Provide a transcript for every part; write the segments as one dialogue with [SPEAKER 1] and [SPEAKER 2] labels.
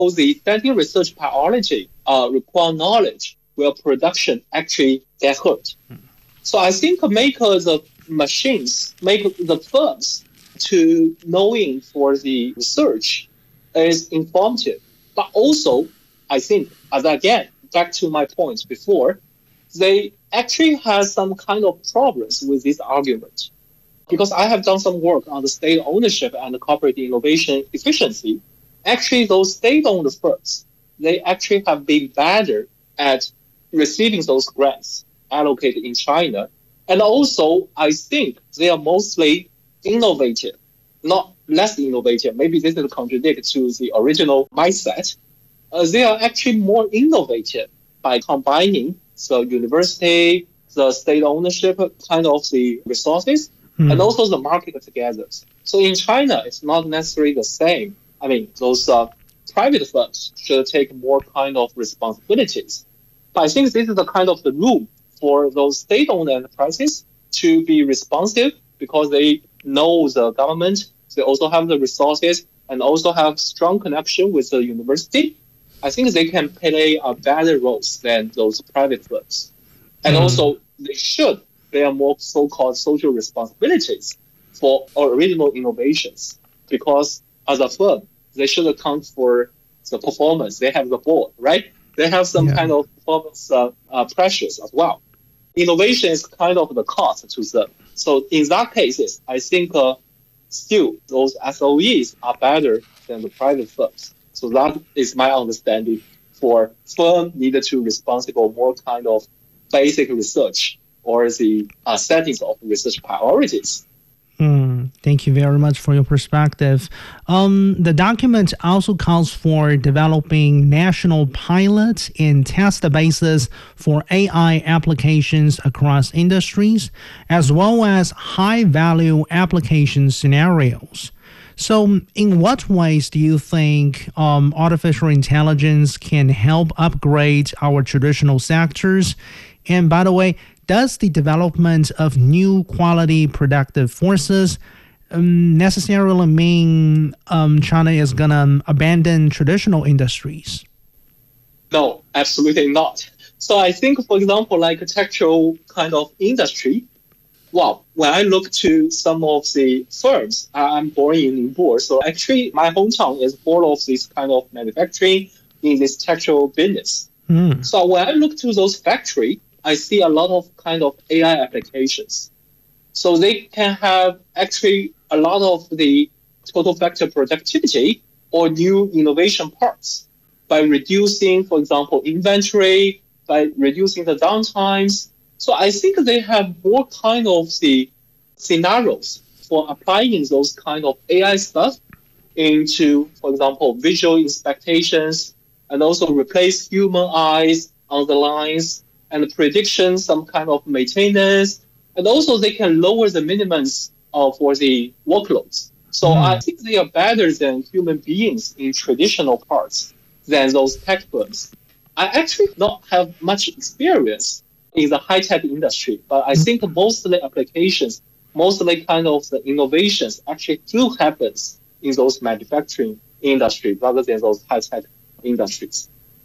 [SPEAKER 1] the standing research priority require knowledge where production actually get hurt. So I think make the machines, make the firms to knowing for the research is informative. But also, I think, as again, back to my points before, they actually have some kind of problems with this argument. Because I have done some work on the state ownership and the corporate innovation efficiency. Actually, those state-owned firms, they actually have been better at receiving those grants allocated in China. And also, I think they are mostly innovative, not less innovative. Maybe this is a contradict to the original mindset. They are actually more innovative by combining the university, the state ownership kind of the resources, and also the market together. So in China, it's not necessarily the same. I mean, those private firms should take more kind of responsibilities. But I think this is the kind of the room for those state-owned enterprises to be responsive because they know the government, they also have the resources, and also have strong connection with the university. I think they can play a better role than those private firms. And also, they should bear more so-called social responsibilities for original innovations because as a firm, they should account for the performance. They have the board, right? They have some kind of performance pressures as well. Innovation is kind of the cost to them. So in that cases, I think still those SOEs are better than the private firms. So that is my understanding for firm needed to responsible more kind of basic research or the settings of research priorities.
[SPEAKER 2] Thank you very much for your perspective. The document also calls for developing national pilots and test bases for AI applications across industries, as well as high-value application scenarios. So in what ways do you think artificial intelligence can help upgrade our traditional sectors? And by the way, does the development of new quality productive forces necessarily mean China is going to abandon traditional industries?
[SPEAKER 1] No, absolutely not. So I think, for example, like a textile kind of industry, well, when I look to some of the firms, I'm born in Ningbo, so actually my hometown is full of this kind of manufacturing in this textile business. So when I look to those factories, I see a lot of kind of AI applications. So they can have actually a lot of the total factor productivity or new innovation parts by reducing, for example, inventory, by reducing the downtimes. So I think they have more kind of the scenarios for applying those kind of AI stuff into, for example, visual expectations and also replace human eyes on the lines and prediction, some kind of maintenance, and also they can lower the minimums for the workloads. So I think they are better than human beings in traditional parts than those tech firms. I actually not have much experience in the high-tech industry, but I think mostly applications, mostly kind of the innovations actually do happens in those manufacturing industry rather than those high-tech industries.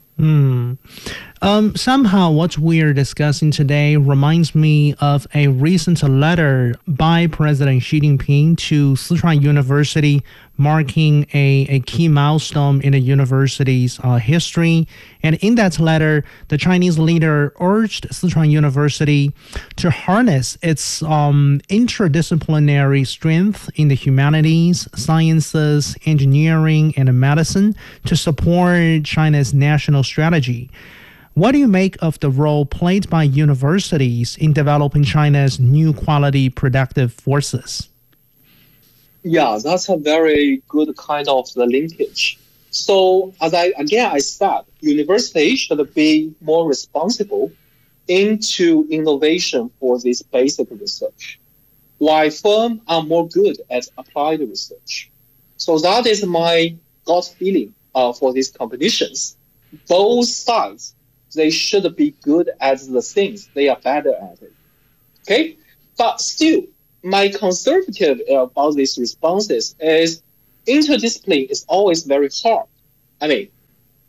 [SPEAKER 2] Somehow what we're discussing today reminds me of a recent letter by President Xi Jinping to Sichuan University marking a key milestone in the university's history. And in that letter, the Chinese leader urged Sichuan University to harness its interdisciplinary strength in the humanities, sciences, engineering, and medicine to support China's national strategy. What do you make of the role played by universities in developing China's new quality productive forces?
[SPEAKER 1] Yeah, that's a very good kind of the linkage. So as I said, universities should be more responsible into innovation for this basic research, while firms are more good at applied research. So that is my gut feeling for these competitions. Both sides, they should be good at the things they are better at it. Okay? But still, my conservative about these responses is interdiscipline is always very hard. I mean,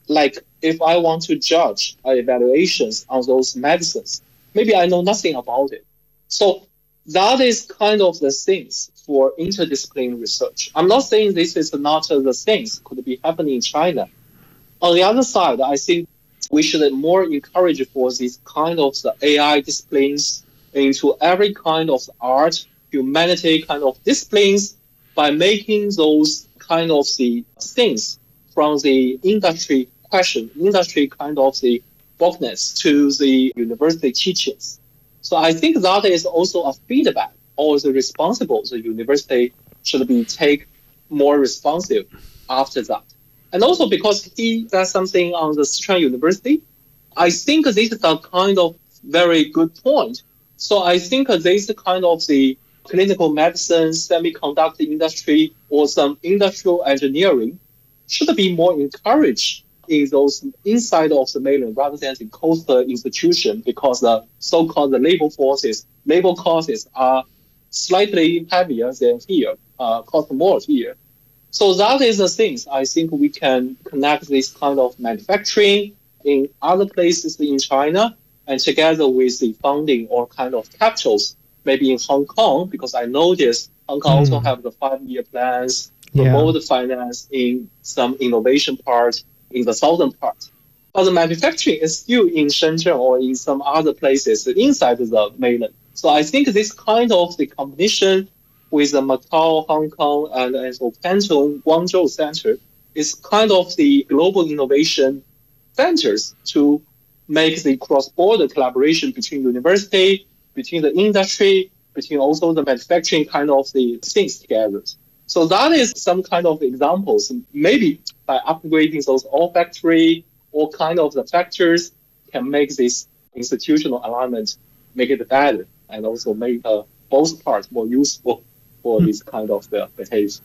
[SPEAKER 1] Like if I want to judge evaluations on those medicines, maybe I know nothing about it. So that is kind of the things for interdisciplinary research. I'm not saying this is not the things could be happening in China. On the other side, I think we should more encourage for these kind of the AI disciplines into every kind of art, humanity kind of disciplines by making those kind of the things from the industry question, industry kind of the bookness to the university teachings. So I think that is also a feedback or the responsible. The university should be take more responsive after that. And also because he does something on the Sichuan University, I think this is a kind of very good point. So I think this kind of the clinical medicine, semiconductor industry, or some industrial engineering should be more encouraged in those inside of the mainland rather than the coastal institution, because the so-called the labor courses are slightly heavier than here, cost more here. So that is the things I think we can connect this kind of manufacturing in other places in China and together with the funding or kind of capitals, maybe in Hong Kong, because I noticed Hong Kong also have the 5-year plans, promote finance in some innovation part in the southern part. But the manufacturing is still in Shenzhen or in some other places inside the mainland. So I think this kind of the combination with the Macau, Hong Kong, and also Canton, Guangzhou Center is kind of the global innovation centers to make the cross-border collaboration between university, between the industry, between also the manufacturing kind of the things together. So that is some kind of examples. Maybe by upgrading those all factory, all kind of the factors can make this institutional alignment, make it better, and also make both parts more useful for this kind of the behavior.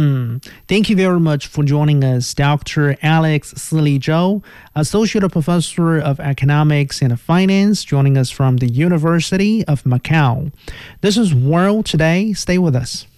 [SPEAKER 2] Thank you very much for joining us, Dr. Alex Sili Zhou, Associate Professor of Economics and Finance, joining us from the University of Macau. This is World Today. Stay with us.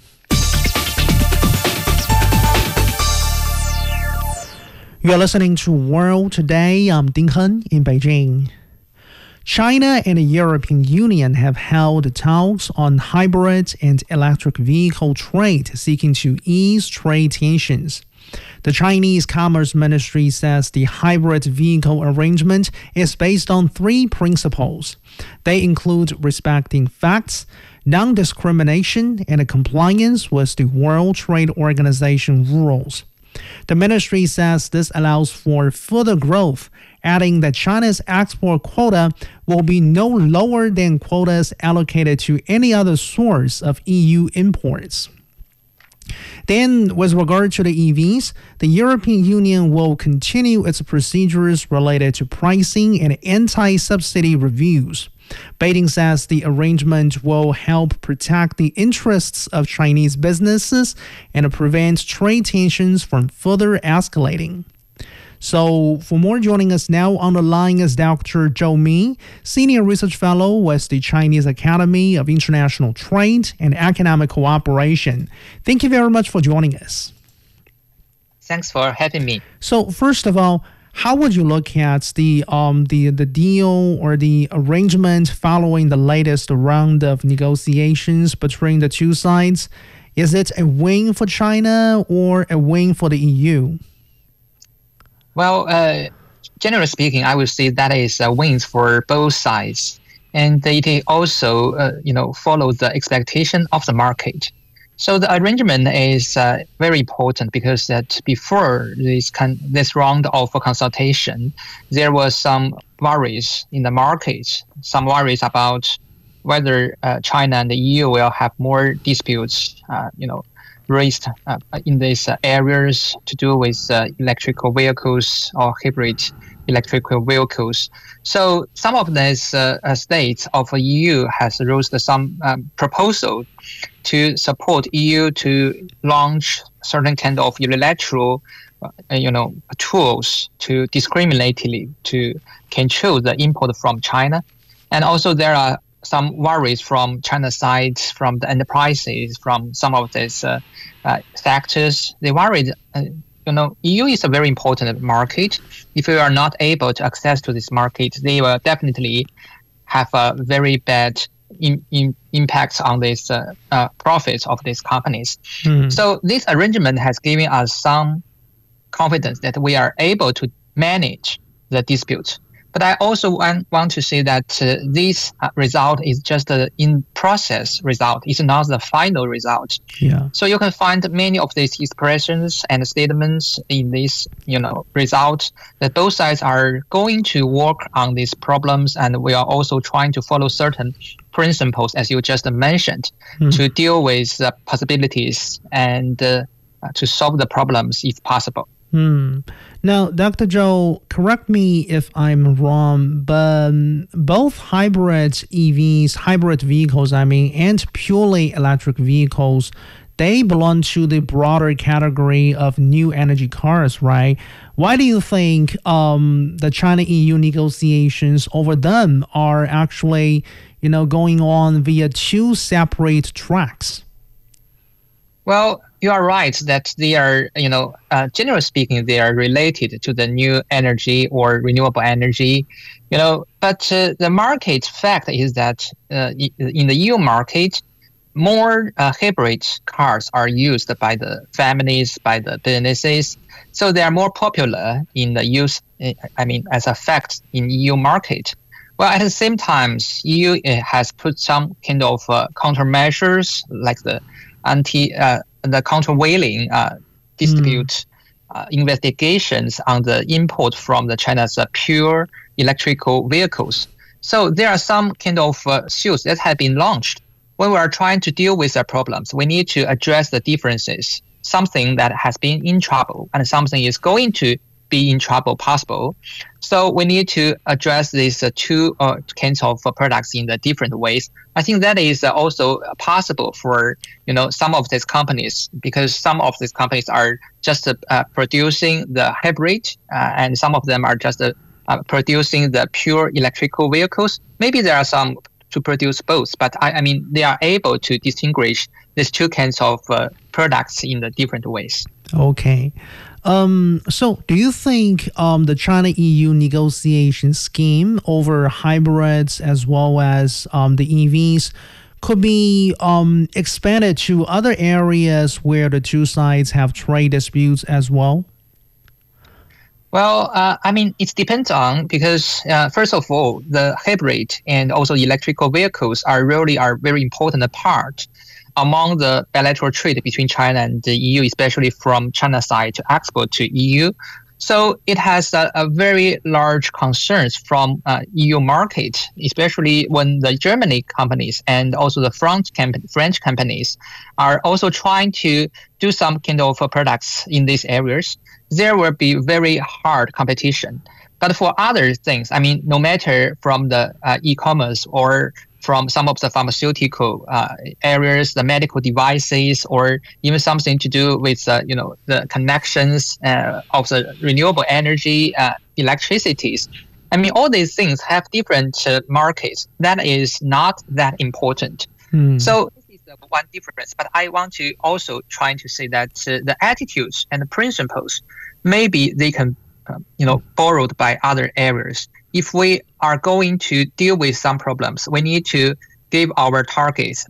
[SPEAKER 2] You are listening to World Today. I'm Ding Hen in Beijing. China and the European Union have held talks on hybrid and electric vehicle trade, seeking to ease trade tensions. The Chinese Commerce Ministry says the hybrid vehicle arrangement is based on 3 principles. They include respecting facts, non-discrimination, and compliance with the World Trade Organization rules. The ministry says this allows for further growth, adding that China's export quota will be no lower than quotas allocated to any other source of EU imports. Then, with regard to the EVs, the European Union will continue its procedures related to pricing and anti-subsidy reviews. Beijing says the arrangement will help protect the interests of Chinese businesses and prevent trade tensions from further escalating. So, for more, joining us now on the line is Dr. Zhou Mi, Senior Research Fellow with the Chinese Academy of International Trade and Economic Cooperation. Thank you very much for joining us.
[SPEAKER 3] Thanks for having me.
[SPEAKER 2] So, first of all, how would you look at the deal or the arrangement following the latest round of negotiations between the two sides? Is it a win for China or a win for the EU?
[SPEAKER 3] Well, generally speaking, I would say that is a win for both sides, and it also, follows the expectation of the market. So the arrangement is very important because that before this round of consultation, there was some worries in the market, some worries about whether China and the EU will have more disputes, raised in these areas to do with electrical vehicles or hybrid electrical vehicles. So some of these states of the EU has raised some proposal to support EU to launch certain kind of unilateral, tools to discriminately to control the import from China. And also there are some worries from China's side, from the enterprises, from some of these sectors. They worried, EU is a very important market. If we are not able to access to this market, they will definitely have a very bad impact on this profits of these companies. So this arrangement has given us some confidence that we are able to manage the dispute. But I also want to say that this result is just an in-process result. It's not the final result.
[SPEAKER 2] Yeah.
[SPEAKER 3] So you can find many of these expressions and statements in this, result that both sides are going to work on these problems, and we are also trying to follow certain principles, as you just mentioned, to deal with the possibilities and to solve the problems if possible.
[SPEAKER 2] Now, Dr. Zhou, correct me if I'm wrong, but both hybrid vehicles, and purely electric vehicles, they belong to the broader category of new energy cars, right? Why do you think the China-EU negotiations over them are actually, going on via two separate tracks?
[SPEAKER 3] Well, you are right that they are, generally speaking, they are related to the new energy or renewable energy, but the market fact is that in the EU market, more hybrid cars are used by the families, by the businesses. So they are more popular in the use, as a fact in EU market. Well, at the same time, EU has put some kind of countermeasures like the countervailing dispute investigations on the import from the China's pure electrical vehicles. So there are some kind of suits that have been launched. When we are trying to deal with the problems, we need to address the differences. Something that has been in trouble and something is going to be in trouble possible. So we need to address these two kinds of products in the different ways. I think that is also possible for some of these companies, because some of these companies are just producing the hybrid, and some of them are just producing the pure electrical vehicles. Maybe there are some to produce both, but they are able to distinguish these two kinds of products in the different ways.
[SPEAKER 2] Okay. So do you think the China-EU negotiation scheme over hybrids as well as the EVs could be expanded to other areas where the two sides have trade disputes as well?
[SPEAKER 3] Well, it depends on, because first of all, the hybrid and also electrical vehicles are very important part among the bilateral trade between China and the EU, especially from China's side to export to EU. So it has a very large concerns from EU market, especially when the Germany companies and also the French companies are also trying to do some kind of products in these areas. There will be very hard competition. But for other things, no matter from the e-commerce or from some of the pharmaceutical areas, the medical devices, or even something to do with the connections of the renewable energy, electricities. All these things have different markets. That is not that important. So this is the one difference. But I want to also try to say that the attitudes and the principles, maybe they can borrowed by other areas. If we are going to deal with some problems, we need to give our targets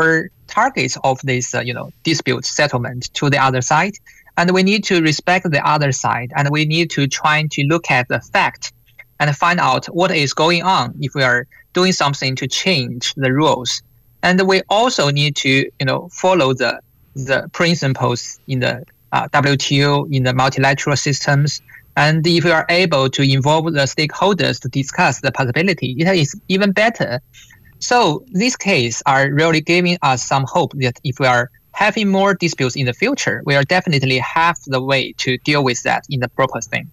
[SPEAKER 3] of this, dispute settlement to the other side, and we need to respect the other side, and we need to try to look at the fact and find out what is going on if we are doing something to change the rules. And we also need to, follow the principles in the WTO, in the multilateral systems. And if we are able to involve the stakeholders to discuss the possibility, it is even better. So these cases are really giving us some hope that if we are having more disputes in the future, we are definitely have the way to deal with that in the proper thing.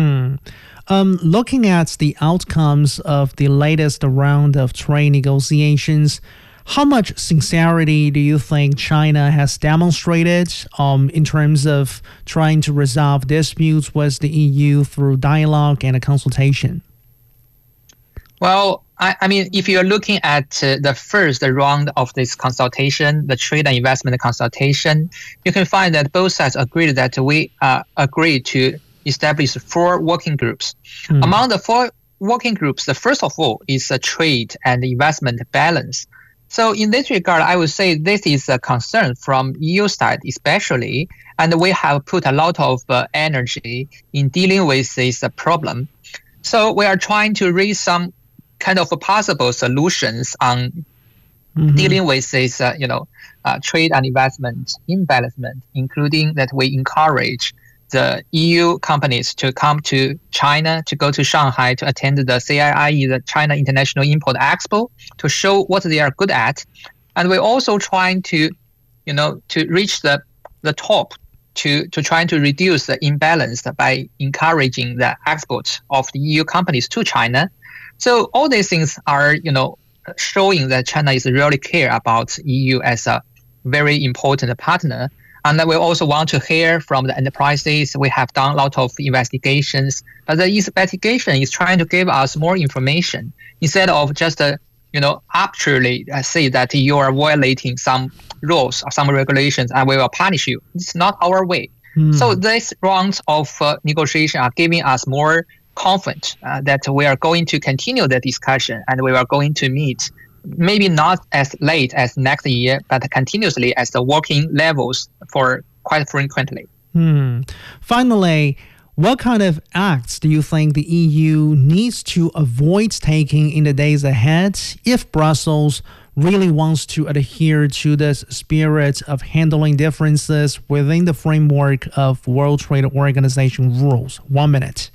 [SPEAKER 2] Looking at the outcomes of the latest round of trade negotiations, how much sincerity do you think China has demonstrated in terms of trying to resolve disputes with the EU through dialogue and a consultation?
[SPEAKER 3] Well, I mean, if you're looking at the first round of this consultation, the trade and investment consultation, you can find that both sides agreed that we agreed to establish 4 working groups. Among the 4 working groups, the first of all is trade and investment balance. So in this regard, I would say this is a concern from EU side especially, and we have put a lot of energy in dealing with this problem. So we are trying to raise some kind of possible solutions on dealing with this, trade and investment imbalancement, including that we encourage the EU companies to come to China, to go to Shanghai to attend the CIIE, the China International Import Expo, to show what they are good at. And we're also trying to, to reach the top, to trying to reduce the imbalance by encouraging the export of the EU companies to China. So all these things are, showing that China is really care about EU as a very important partner. And we also want to hear from the enterprises. We have done a lot of investigations, but the investigation is trying to give us more information instead of just, arbitrarily say that you are violating some rules or some regulations and we will punish you. It's not our way. So these rounds of negotiation are giving us more confident that we are going to continue the discussion and we are going to meet maybe not as late as next year, but continuously as the working levels for quite frequently.
[SPEAKER 2] Finally, what kind of acts do you think the EU needs to avoid taking in the days ahead if Brussels really wants to adhere to this spirit of handling differences within the framework of World Trade Organization rules? 1 minute.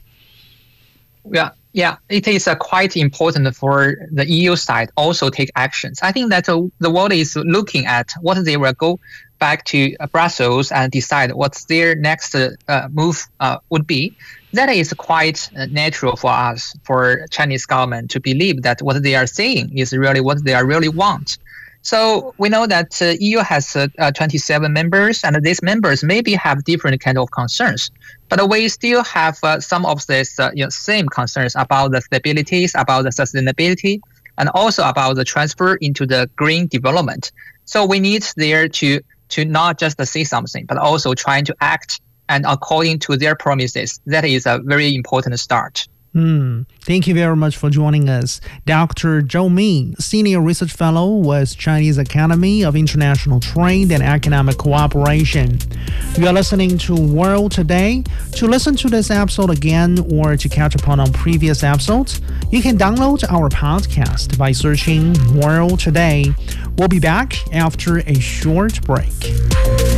[SPEAKER 3] Yeah, it is quite important for the EU side also take actions. I think that the world is looking at what they will go back to Brussels and decide what their next move would be. That is quite natural for us, for Chinese government to believe that what they are saying is really what they really want. So we know that EU has 27 members, and these members maybe have different kind of concerns. But we still have some of these same concerns about the stabilities, about the sustainability, and also about the transfer into the green development. So we need there to not just say something, but also trying to act and according to their promises. That is a very important start.
[SPEAKER 2] Thank you very much for joining us. Dr. Zhou Ming, Senior Research Fellow with Chinese Academy of International Trade and Economic Cooperation. You are listening to World Today. To listen to this episode again or to catch up on previous episodes, you can download our podcast by searching World Today. We'll be back after a short break.